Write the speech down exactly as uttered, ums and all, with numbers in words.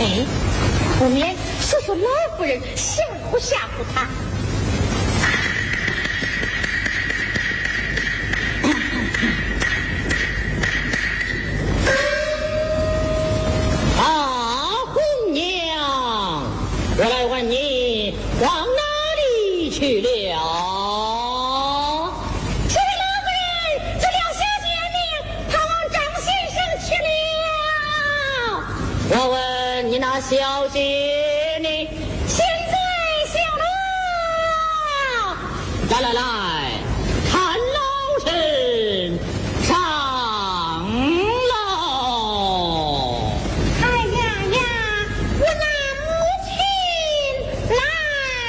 哎，不免说说老夫人吓唬吓唬他。 啊，红娘，我来问你往哪里去了？我问你那小姐，你现在笑了？来来来，